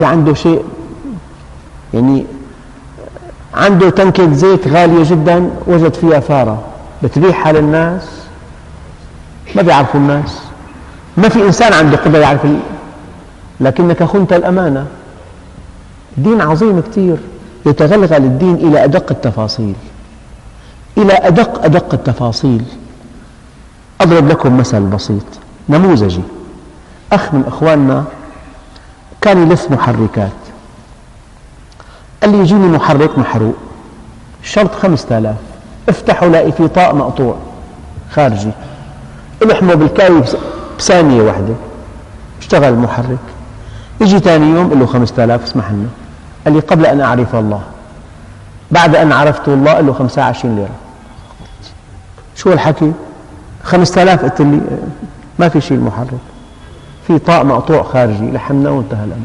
عنده شيء، يعني عنده تنكة زيت غالية جدا وجد فيها فارة بتبيعها للناس، ما بيعرفوا الناس، ما في إنسان عنده قدرة يعرف لكنك خنت الأمانة. دين عظيم كثير، يتغلغل الدين إلى أدق التفاصيل، إلى أدق التفاصيل. أضرب لكم مثل بسيط نموذجي. أخ من إخواننا كان يلف محركات، قال لي يجيني محرك محروق، الشرط 5000، افتحوا لاقي في طاق مقطوع خارجي، الحمه بالكاوي بثانية واحدة، اشتغل المحرك. يجي ثاني يوم قال له 5000 اسمح لنا. قال لي قبل أن أعرف الله، بعد أن عرفت الله قال له 25 ليرة. شو الحكي؟ 5000 قلت لي ما في شيء، المحرك في طاق مقطوع خارجي، لحمنا وانتهى الأمر.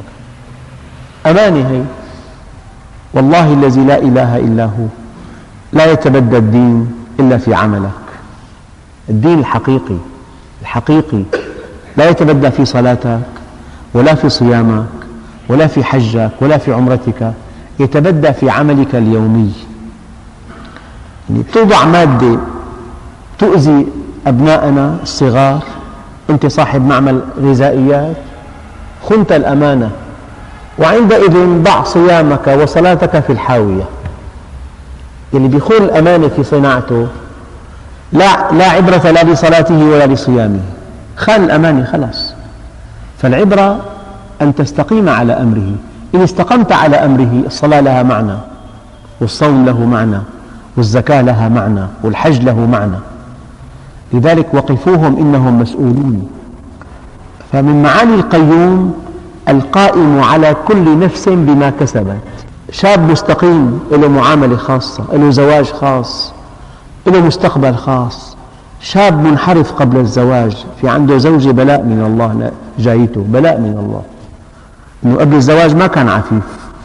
أمانة هي، والله الذي لا إله إلا هو لا يتبدى الدين إلا في عملك. الدين الحقيقي لا يتبدى في صلاتك ولا في صيامك ولا في حجك ولا في عمرتك، يتبدى في عملك اليومي. يعني توضع مادة تؤذي أبناءنا الصغار، أنت صاحب معمل غذائيات، خنت الأمانة، وعندئذ ضع صيامك وصلاتك في الحاوية. اللي بيخون الأمانة في صناعته لا عبرة لا لصلاته ولا لصيامه، خان الأمانة خلاص. فالعبرة أن تستقيم على أمره. إن استقمت على أمره، الصلاة لها معنى، والصوم له معنى، والزكاة لها معنى، والحج له معنى. لذلك وقفوهم إنهم مسؤولون. فمن معاني القيوم القائم على كل نفس بما كسبت. شاب مستقيم له معاملة خاصة، له زواج خاص، له مستقبل خاص. شاب منحرف قبل الزواج، في عنده زوجة بلاء من الله جايته، بلاء من الله، إنه قبل الزواج ما كان عفيف.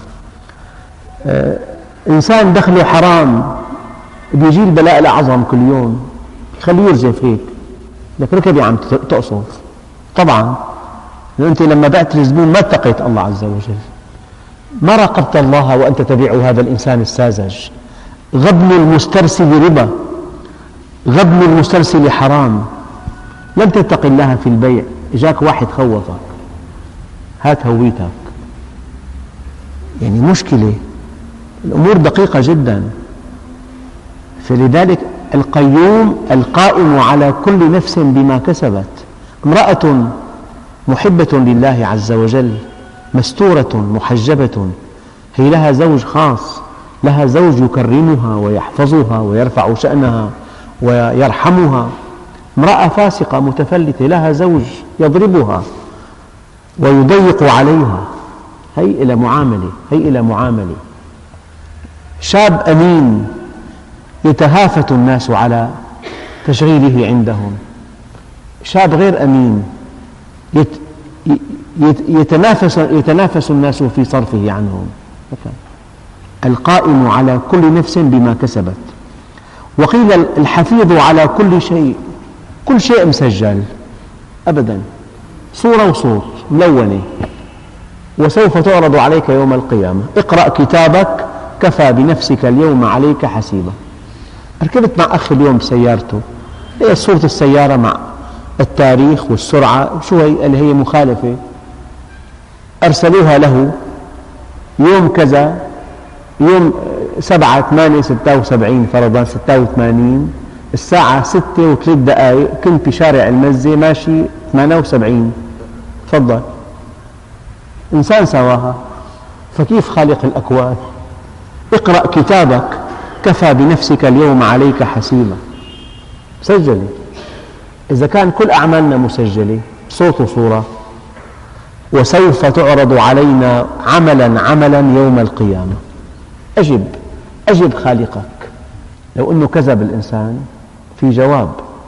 إنسان دخله حرام، بيجي البلاء الأعظم كل يوم، خليه يرجف هيك، لك ركبي عم تقصف. طبعا أنت لما بعت الزبون ما اتقيت الله عز وجل، ما راقبت الله وأنت تبيع هذا الإنسان الساذج. غبن المسترسل ربا، غبن المسترسل حرام. لم تتق الله في البيع، جاك واحد خوفك، هات هويتك. يعني مشكلة، الأمور دقيقة جدا. فلذلك القيوم القائم على كل نفس بما كسبت. امرأة محبة لله عز وجل، مستورة محجبة، هي لها زوج خاص، لها زوج يكرمها ويحفظها ويرفع شأنها ويرحمها. امرأة فاسقة متفلتة لها زوج يضربها ويضيق عليها، هي إلى معاملة. شاب أمين يتهافت الناس على تشغيله عندهم. شاب غير أمين يتنافس الناس في صرفه عنهم. القائم على كل نفس بما كسبت. وقيل الحفيظ على كل شيء، كل شيء مسجل أبدا، صورة وصوت ملونة، وسوف تعرض عليك يوم القيامة. اقرأ كتابك كفى بنفسك اليوم عليك حسيبا. ركبت مع أخ اليوم بسيارته، هي صورة السيارة مع التاريخ والسرعة، شو هي اللي هي مخالفة، أرسلوها له يوم كذا، يوم 7/8/76 فرضا 86، الساعة 6:03 كنت في شارع المزة ماشي 78. تفضل، إنسان سواها. فكيف خالق الأكوان؟ اقرأ كتابك كفى بنفسك اليوم عليك حسيبا. سجلي. إذا كان كل أعمالنا مسجلة صوت وصورة، وسوف تعرض علينا عملا يوم القيامة. أجب خالقك. لو أنه كذب الإنسان في جواب.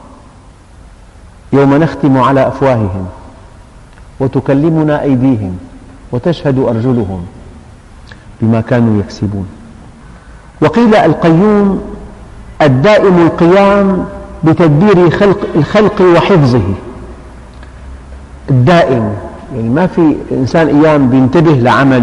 يوم نختم على أفواههم وتكلمنا أيديهم وتشهد أرجلهم بما كانوا يكسبون. وقيل القيوم الدائم القيام بتدبير الخلق وحفظه. الدائم يعني ما في إنسان أيام بينتبه لعمل